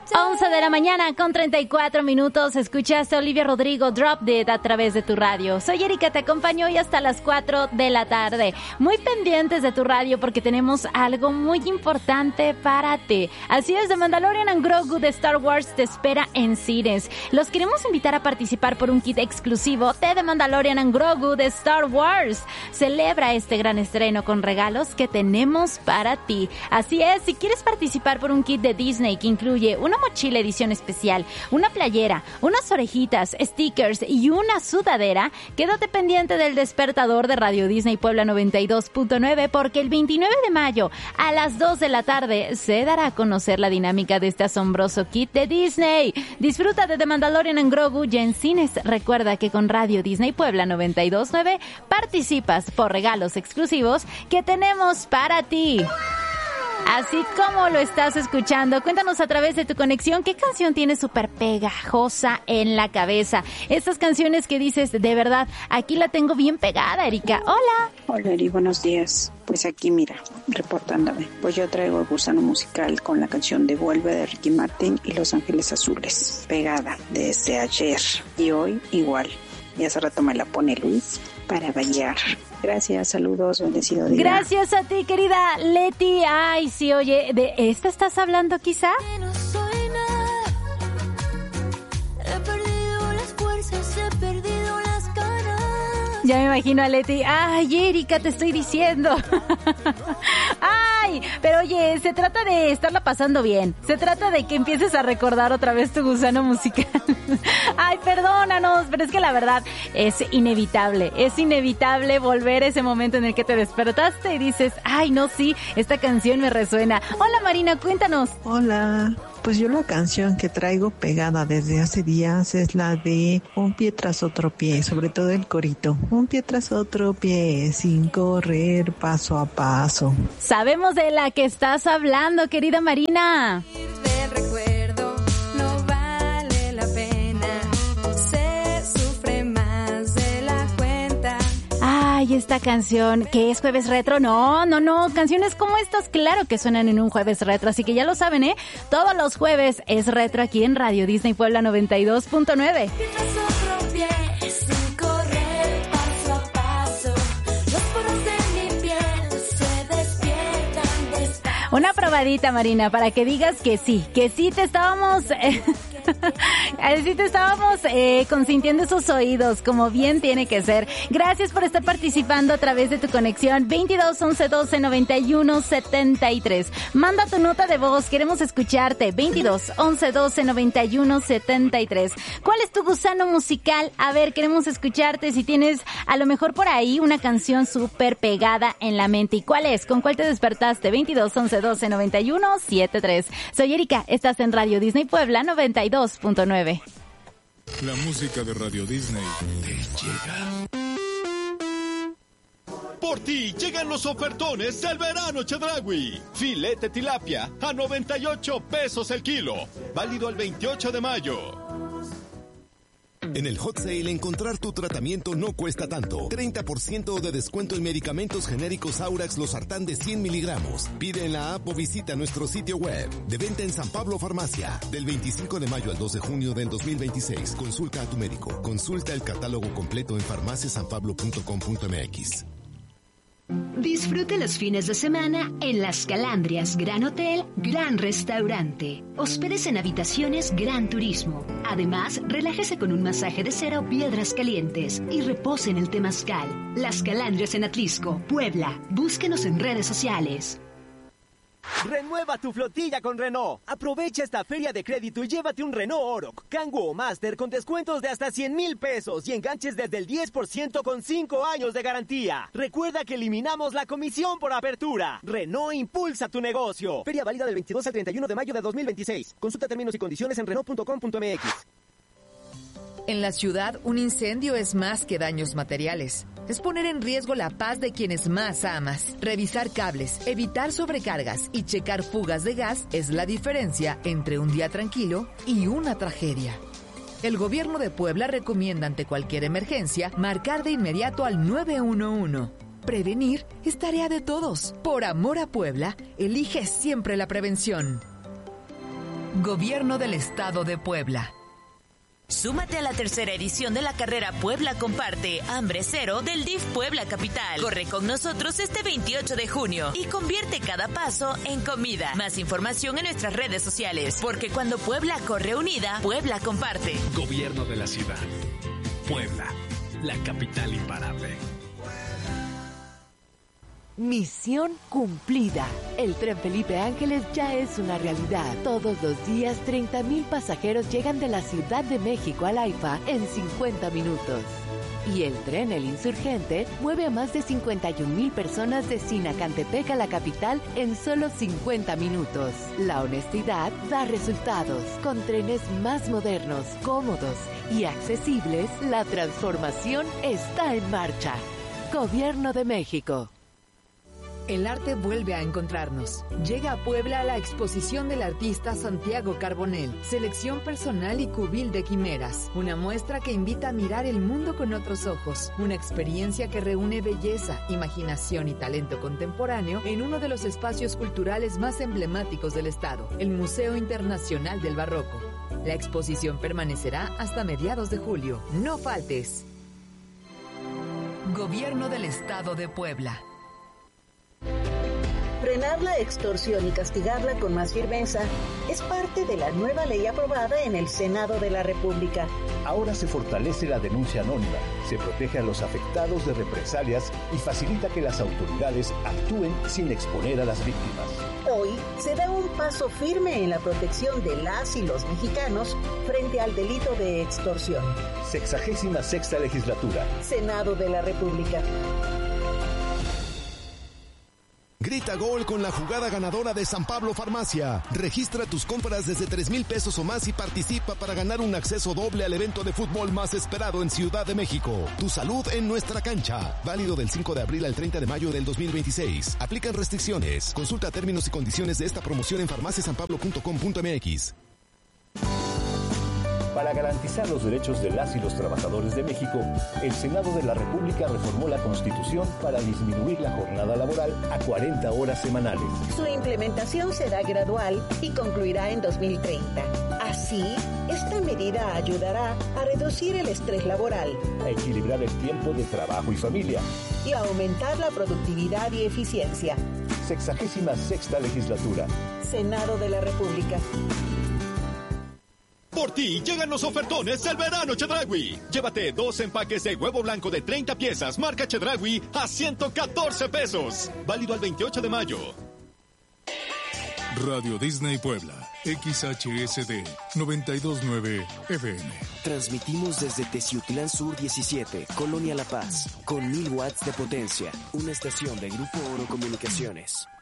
11 de la mañana con 34 minutos. Escuchaste a Olivia Rodrigo, Drop Dead, a través de tu radio. Soy Erika, te acompaño hoy hasta las 4 de la tarde. Muy pendientes de tu radio porque tenemos algo muy importante para ti. Así es, The Mandalorian and Grogu de Star Wars te espera en cines. Los queremos invitar a participar por un kit exclusivo de The Mandalorian and Grogu de Star Wars. Celebra este gran estreno con regalos que tenemos para ti. Así es, si quieres participar por un kit de Disney que incluye una mochila edición especial, una playera, unas orejitas, stickers y una sudadera, quédate pendiente del despertador de Radio Disney Puebla 92.9 porque el 29 de mayo a las 2 de la tarde se dará a conocer la dinámica de este asombroso kit de Disney. Disfruta de The Mandalorian and Grogu ya en cines. Recuerda que con Radio Disney Puebla 92.9 participas por regalos exclusivos que tenemos para ti. Así como lo estás escuchando, cuéntanos a través de tu conexión qué canción tienes súper pegajosa en la cabeza. Estas canciones que dices, de verdad, aquí la tengo bien pegada, Erika. Hola. Hola, Eri, buenos días. Pues aquí, mira, reportándome. Pues yo traigo el gusano musical con la canción de Vuelve de Ricky Martin y Los Ángeles Azules. Pegada desde ayer y hoy igual. Y hace rato me la pone Luis para bailar. Gracias, saludos, bendecido día. Gracias a ti, querida Leti. Ay, sí, oye, ¿de esta estás hablando quizá? No soy nada. He perdido las fuerzas, he perdido las ganas. Ya me imagino a Leti. Ay, Erika, te estoy diciendo. Ay, pero oye, se trata de estarla pasando bien. Se trata de que empieces a recordar otra vez tu gusano musical. Ay, perdónanos, pero es que la verdad es inevitable. Es inevitable volver a ese momento en el que te despertaste y dices, ay, no, sí, esta canción me resuena. Hola, Marina, cuéntanos. Hola. Pues yo la canción que traigo pegada desde hace días es la de Un pie tras otro pie, sobre todo el corito. Un pie tras otro pie, sin correr paso a paso. Sabemos de la que estás hablando, querida Marina. Del recuerdo no vale la pena. Se sufre más de la cuenta. Ay, esta canción, ¿qué es Jueves Retro? No, canciones como estas, claro que suenan en un Jueves Retro, así que ya lo saben, ¿eh? Todos los jueves es retro aquí en Radio Disney Puebla 92.9. Una probadita, Marina, para que digas que sí te estábamos... Así te estábamos consintiendo esos oídos, como bien tiene que ser. Gracias por estar participando a través de tu conexión 22 11 12 91 73. Manda tu nota de voz, queremos escucharte. 22 11 12 91 73. ¿Cuál es tu gusano musical? A ver, queremos escucharte. Si tienes a lo mejor por ahí una canción súper pegada en la mente. ¿Y cuál es? ¿Con cuál te despertaste? 22 11 12 91 73. Soy Erika, estás en Radio Disney Puebla 92.9. La música de Radio Disney te llega. Por ti llegan los ofertones del verano Chedraui. Filete tilapia a 98 pesos el kilo. Válido el 28 de mayo. En el Hot Sale encontrar tu tratamiento no cuesta tanto. 30% de descuento en medicamentos genéricos Aurax Losartán de 100 miligramos. Pide en la app o visita nuestro sitio web. De venta en San Pablo Farmacia. Del 25 de mayo al 2 de junio del 2026. Consulta a tu médico. Consulta el catálogo completo en farmaciasanpablo.com.mx. Disfrute los fines de semana en Las Calandrias Gran Hotel, Gran Restaurante. Hóspedes en habitaciones Gran Turismo. Además, relájese con un masaje de cera o piedras calientes y repose en el temazcal. Las Calandrias en Atlisco, Puebla. Búsquenos en redes sociales. Renueva tu flotilla con Renault. Aprovecha esta feria de crédito y llévate un Renault Oroch, Kangoo o Master con descuentos de hasta 100,000 pesos y enganches desde el 10% con 5 años de garantía. Recuerda que eliminamos la comisión por apertura. Renault impulsa tu negocio. Feria válida del 22 al 31 de mayo de 2026. Consulta términos y condiciones en Renault.com.mx. En la ciudad, un incendio es más que daños materiales. Es poner en riesgo la paz de quienes más amas. Revisar cables, evitar sobrecargas y checar fugas de gas es la diferencia entre un día tranquilo y una tragedia. El gobierno de Puebla recomienda ante cualquier emergencia marcar de inmediato al 911. Prevenir es tarea de todos. Por amor a Puebla, elige siempre la prevención. Gobierno del Estado de Puebla. Súmate a la tercera edición de la carrera Puebla Comparte Hambre Cero del DIF Puebla Capital. Corre con nosotros este 28 de junio y convierte cada paso en comida. Más información en nuestras redes sociales, porque cuando Puebla corre unida, Puebla comparte. Gobierno de la ciudad. Puebla, la capital imparable. Misión cumplida. El tren Felipe Ángeles ya es una realidad. Todos los días 30,000 pasajeros llegan de la Ciudad de México al AIFA en 50 minutos. Y el tren El Insurgente mueve a más de 51,000 personas de Sinacantepec a la capital en solo 50 minutos. La honestidad da resultados. Con trenes más modernos, cómodos y accesibles, la transformación está en marcha. Gobierno de México. El arte vuelve a encontrarnos. Llega a Puebla la exposición del artista Santiago Carbonell, selección personal y cubil de quimeras. Una muestra que invita a mirar el mundo con otros ojos. Una experiencia que reúne belleza, imaginación y talento contemporáneo en uno de los espacios culturales más emblemáticos del estado, el Museo Internacional del Barroco. La exposición permanecerá hasta mediados de julio. No faltes. Gobierno del Estado de Puebla. Frenar la extorsión y castigarla con más firmeza es parte de la nueva ley aprobada en el Senado de la República. Ahora se fortalece la denuncia anónima, se protege a los afectados de represalias y facilita que las autoridades actúen sin exponer a las víctimas. Hoy se da un paso firme en la protección de las y los mexicanos frente al delito de extorsión. 66ª Legislatura. Senado de la República. Grita gol con la jugada ganadora de San Pablo Farmacia. Registra tus compras desde 3,000 pesos o más y participa para ganar un acceso doble al evento de fútbol más esperado en Ciudad de México. Tu salud en nuestra cancha. Válido del 5 de abril al 30 de mayo del 2026. Aplican restricciones. Consulta términos y condiciones de esta promoción en farmaciasanpablo.com.mx. Para garantizar los derechos de las y los trabajadores de México, el Senado de la República reformó la Constitución para disminuir la jornada laboral a 40 horas semanales. Su implementación será gradual y concluirá en 2030. Así, esta medida ayudará a reducir el estrés laboral, a equilibrar el tiempo de trabajo y familia y a aumentar la productividad y eficiencia. 66ª Legislatura. Senado de la República. Por ti llegan los ofertones del verano Chedraui. Llévate 2 empaques de huevo blanco de 30 piezas marca Chedraui a 114 pesos. Válido al 28 de mayo. Radio Disney Puebla, XHSD 92.9 FM. Transmitimos desde Teciutlán Sur 17, Colonia La Paz, con 1000 watts de potencia. Una estación de Grupo Oro Comunicaciones.